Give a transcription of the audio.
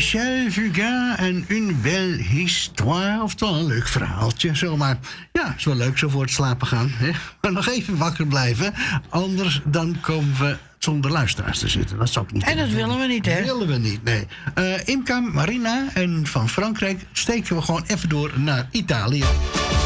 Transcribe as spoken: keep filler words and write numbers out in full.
Michel Fugain en une belle histoire. Oftewel een leuk verhaaltje, zomaar. Ja, is wel leuk zo voor het slapen gaan. Hè? Maar nog even wakker blijven. Anders dan komen we zonder luisteraars te zitten. Dat zou ik niet En dat willen we niet, hè? Dat willen we niet, nee. Uh, Imka, Marina en van Frankrijk steken we gewoon even door naar Italië.